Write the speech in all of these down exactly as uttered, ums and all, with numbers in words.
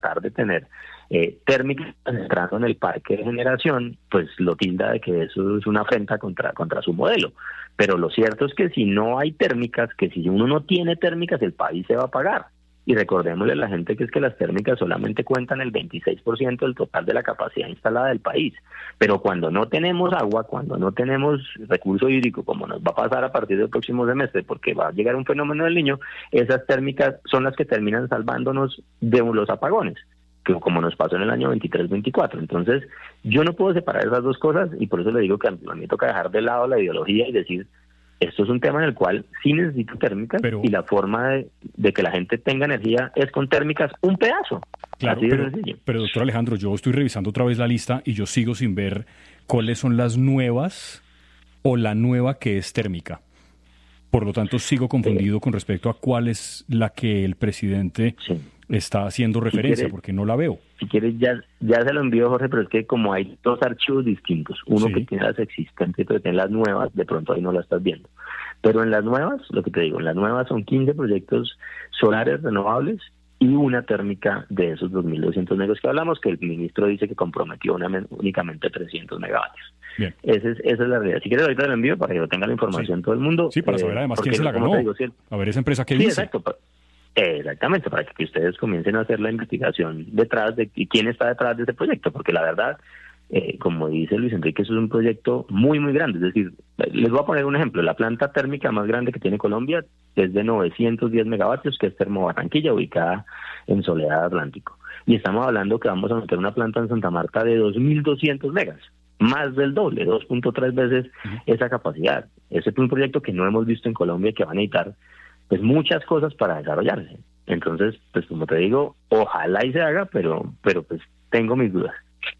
tratar de tener eh, térmicas entrando en el parque de generación, pues lo tilda de que eso es una afrenta contra, contra su modelo. Pero lo cierto es que si no hay térmicas, que si uno no tiene térmicas, el país se va a pagar. Y recordémosle a la gente que es que las térmicas solamente cuentan el veintiséis por ciento del total de la capacidad instalada del país. Pero cuando no tenemos agua, cuando no tenemos recurso hídrico, como nos va a pasar a partir del próximo semestre, porque va a llegar un fenómeno del Niño, esas térmicas son las que terminan salvándonos de los apagones, que como nos pasó en el año veintitrés veinticuatro. Entonces, yo no puedo separar esas dos cosas y por eso le digo que a mí me toca dejar de lado la ideología y decir, esto es un tema en el cual sí necesito térmicas, pero, y la forma de, de que la gente tenga energía es con térmicas un pedazo. Claro, así de pero, sencillo. Pero doctor Alejandro, yo estoy revisando otra vez la lista y yo sigo sin ver cuáles son las nuevas o la nueva que es térmica. Por lo tanto, sigo confundido con respecto a cuál es la que el presidente sí. está haciendo referencia, si quieres, porque no la veo. Si quieres, ya, ya se lo envío, Jorge, pero es que como hay dos archivos distintos, uno sí. que tiene las existentes y otro que tiene las nuevas, de pronto ahí no la estás viendo. Pero en las nuevas, lo que te digo, en las nuevas son quince proyectos solares renovables y una térmica de esos dos mil doscientos megos que hablamos, que el ministro dice que comprometió una, únicamente trescientos megavatios. Bien. Ese es, esa es la realidad. Si quieres, ahorita lo envío para que lo tenga la información sí. todo el mundo. Sí, para saber además eh, quién se la ganó. Digo, si el... A ver esa empresa que sí, dice. Exacto. Exactamente, para que ustedes comiencen a hacer la investigación detrás de y quién está detrás de ese proyecto, porque la verdad, eh, como dice Luis Enrique, eso es un proyecto muy, muy grande. Es decir, les voy a poner un ejemplo. La planta térmica más grande que tiene Colombia es de novecientos diez megavatios, que es Termo Barranquilla, ubicada en Soledad Atlántico. Y estamos hablando que vamos a meter una planta en Santa Marta de dos mil doscientos megas. Más del doble, dos punto tres veces uh-huh. esa capacidad. Ese es un proyecto que no hemos visto en Colombia, que va a necesitar pues muchas cosas para desarrollarse. Entonces, pues como te digo, ojalá y se haga, pero pero pues tengo mis dudas.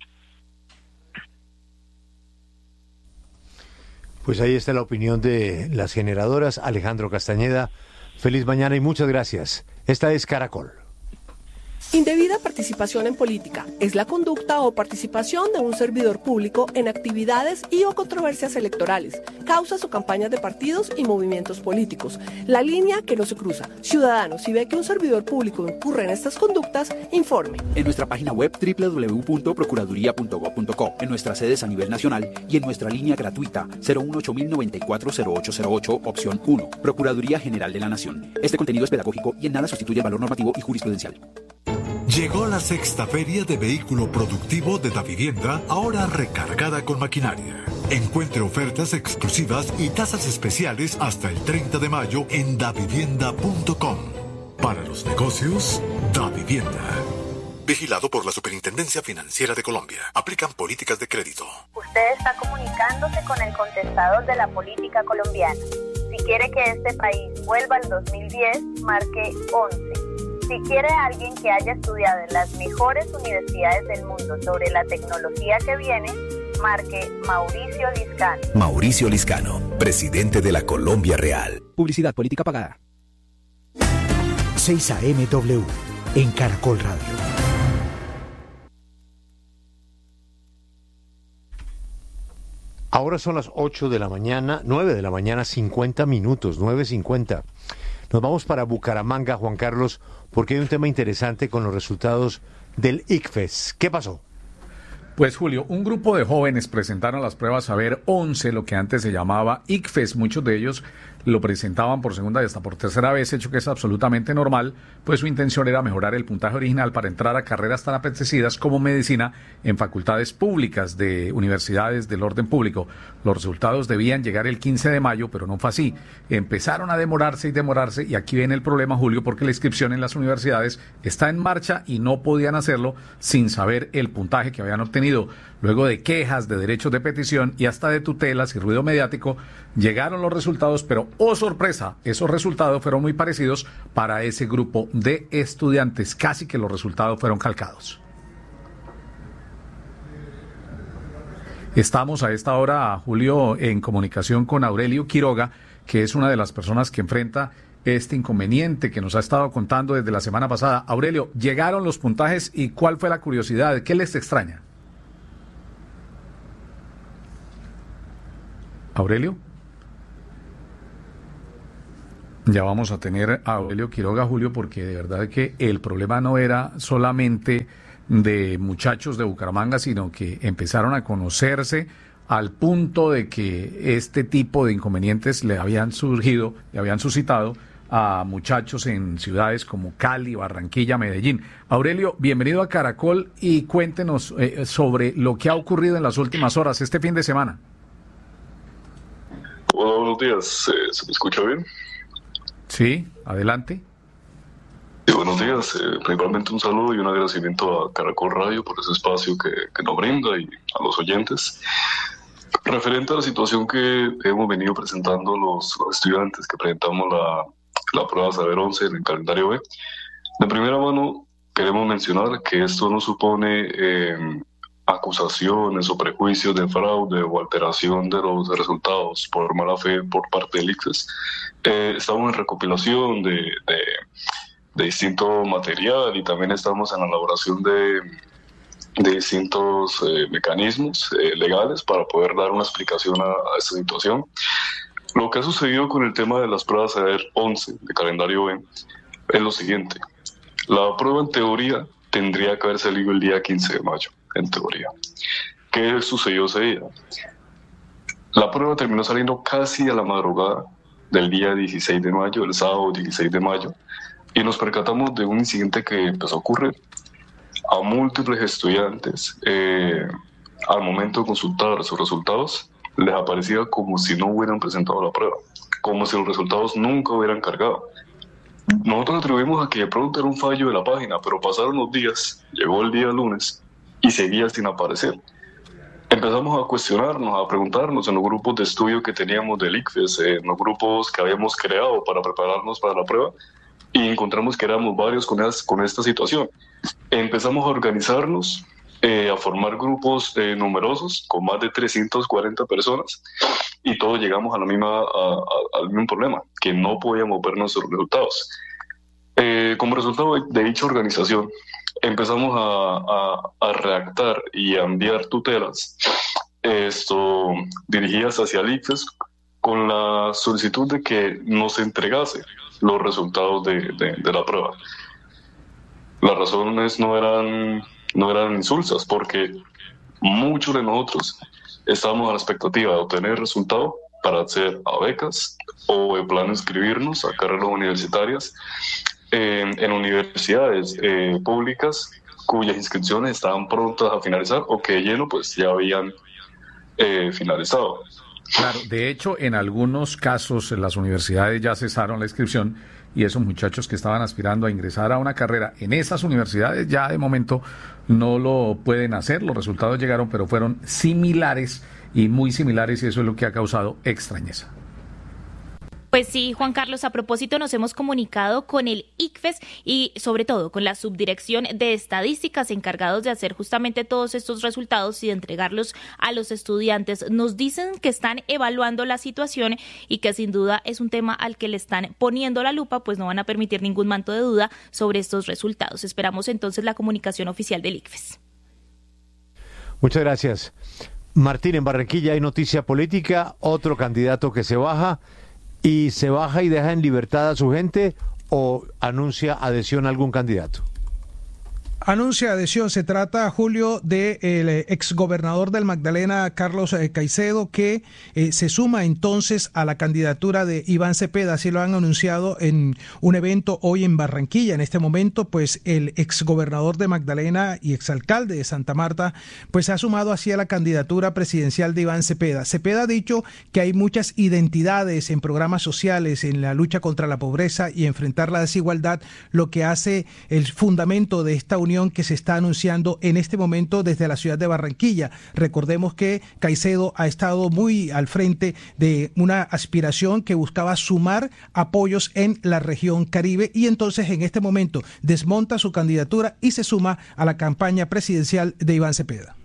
Pues ahí está la opinión de las generadoras. Alejandro Castañeda, feliz mañana y muchas gracias. Esta es Caracol. Indebida participación en política es la conducta o participación de un servidor público en actividades y o controversias electorales, causas o campañas de partidos y movimientos políticos. La línea que no se cruza. Ciudadanos, si ve que un servidor público incurre en estas conductas, informe. En nuestra página web doble u doble u doble u punto procuraduría punto gob punto co, en nuestras sedes a nivel nacional y en nuestra línea gratuita cero uno ocho mil noventa y cuatro cero ocho cero ocho, opción uno. Procuraduría General de la Nación. Este contenido es pedagógico y en nada sustituye el valor normativo y jurisprudencial. Llegó la sexta feria de vehículo productivo de Davivienda, ahora recargada con maquinaria. Encuentre ofertas exclusivas y tasas especiales hasta el treinta de mayo en davivienda punto com. Para los negocios, Davivienda. Vigilado por la Superintendencia Financiera de Colombia. Aplican políticas de crédito. Usted está comunicándose con el contestador de la política colombiana. Si quiere que este país vuelva al dos mil diez, marque once. Si quiere a alguien que haya estudiado en las mejores universidades del mundo sobre la tecnología que viene, marque Mauricio Liscano. Mauricio Liscano, presidente de la Colombia Real. Publicidad política pagada. seis A M W, en Caracol Radio. Ahora son las ocho de la mañana, nueve de la mañana, cincuenta minutos, nueve cincuenta. Nos vamos para Bucaramanga, Juan Carlos, porque hay un tema interesante con los resultados del ICFES. ¿Qué pasó? Pues Julio, un grupo de jóvenes presentaron las pruebas Saber once, lo que antes se llamaba ICFES. Muchos de ellos lo presentaban por segunda y hasta por tercera vez, hecho que es absolutamente normal, pues su intención era mejorar el puntaje original para entrar a carreras tan apetecidas como medicina en facultades públicas de universidades del orden público. Los resultados debían llegar el quince de mayo, pero no fue así. Empezaron a demorarse y demorarse, y aquí viene el problema, Julio, porque la inscripción en las universidades está en marcha y no podían hacerlo sin saber el puntaje que habían obtenido. Luego de quejas, de derechos de petición y hasta de tutelas y ruido mediático, llegaron los resultados, pero ¡oh sorpresa! Esos resultados fueron muy parecidos para ese grupo de estudiantes. Casi que los resultados fueron calcados. Estamos a esta hora, Julio, en comunicación con Aurelio Quiroga, que es una de las personas que enfrenta este inconveniente que nos ha estado contando desde la semana pasada. Aurelio, ¿llegaron los puntajes y cuál fue la curiosidad? ¿Qué les extraña? ¿Aurelio? Ya vamos a tener a Aurelio Quiroga, Julio, porque de verdad que el problema no era solamente de muchachos de Bucaramanga, sino que empezaron a conocerse al punto de que este tipo de inconvenientes le habían surgido, le habían suscitado a muchachos en ciudades como Cali, Barranquilla, Medellín. Aurelio, bienvenido a Caracol y cuéntenos eh, sobre lo que ha ocurrido en las últimas horas, este fin de semana. Hola, buenos días. Eh, ¿Se me escucha bien? Sí, adelante. Sí, buenos días. Eh, principalmente un saludo y un agradecimiento a Caracol Radio por ese espacio que, que nos brinda y a los oyentes. Referente a la situación que hemos venido presentando los, los estudiantes que presentamos la, la prueba Saber once en el calendario B, de primera mano queremos mencionar que esto no supone eh, acusaciones o prejuicios de fraude o alteración de los resultados por mala fe por parte del ICFES. Eh, estamos en recopilación de, de, de distinto material y también estamos en la elaboración de de distintos eh, mecanismos eh, legales para poder dar una explicación a, a esta situación. Lo que ha sucedido con el tema de las pruebas Saber once de calendario B es lo siguiente. La prueba en teoría tendría que haber salido el día quince de mayo, en teoría. ¿Qué sucedió ese día? La prueba terminó saliendo casi a la madrugada del día dieciséis de mayo, el sábado dieciséis de mayo, y nos percatamos de un incidente que empezó a ocurrir. A múltiples estudiantes, eh, al momento de consultar sus resultados, les aparecía como si no hubieran presentado la prueba, como si los resultados nunca hubieran cargado. Nosotros atribuimos a que de pronto era un fallo de la página, pero pasaron los días, llegó el día lunes y seguía sin aparecer. Empezamos a cuestionarnos, a preguntarnos en los grupos de estudio que teníamos del ICFES, en los grupos que habíamos creado para prepararnos para la prueba, y encontramos que éramos varios con, es, con esta situación. Empezamos a organizarnos, eh, a formar grupos eh, numerosos, con más de trescientas cuarenta personas, y todos llegamos a la misma, a, a, al mismo problema, que no podíamos ver nuestros resultados. Eh, como resultado de, de dicha organización, empezamos a, a, a redactar y a enviar tutelas esto, dirigidas hacia el ICFES con la solicitud de que nos entregase los resultados de, de, de la prueba. Las razones no eran, no eran insulsas, porque muchos de nosotros estábamos a la expectativa de obtener resultados para acceder a becas o de plano inscribirnos a carreras universitarias eh, en universidades eh, públicas cuyas inscripciones estaban prontas a finalizar o que de lleno pues ya habían eh, finalizado. Claro, de hecho, en algunos casos las universidades ya cesaron la inscripción y esos muchachos que estaban aspirando a ingresar a una carrera en esas universidades ya de momento no lo pueden hacer. Los resultados llegaron, pero fueron similares y muy similares y eso es lo que ha causado extrañeza. Pues sí, Juan Carlos, a propósito nos hemos comunicado con el ICFES y sobre todo con la Subdirección de Estadísticas encargados de hacer justamente todos estos resultados y de entregarlos a los estudiantes. Nos dicen que están evaluando la situación y que sin duda es un tema al que le están poniendo la lupa, pues no van a permitir ningún manto de duda sobre estos resultados. Esperamos entonces la comunicación oficial del ICFES. Muchas gracias. Martín, en Barranquilla hay noticia política, otro candidato que se baja. ¿Y se baja y deja en libertad a su gente o anuncia adhesión a algún candidato? Anuncia adhesión. Se trata, Julio, del exgobernador del Magdalena, Carlos Caicedo, que eh, se suma entonces a la candidatura de Iván Cepeda. Así lo han anunciado en un evento hoy en Barranquilla. En este momento, pues el exgobernador de Magdalena y exalcalde de Santa Marta, pues se ha sumado así a la candidatura presidencial de Iván Cepeda. Cepeda ha dicho que hay muchas identidades en programas sociales, en la lucha contra la pobreza y enfrentar la desigualdad, lo que hace el fundamento de esta unión que se está anunciando en este momento desde la ciudad de Barranquilla. Recordemos que Caicedo ha estado muy al frente de una aspiración que buscaba sumar apoyos en la región Caribe y entonces en este momento desmonta su candidatura y se suma a la campaña presidencial de Iván Cepeda.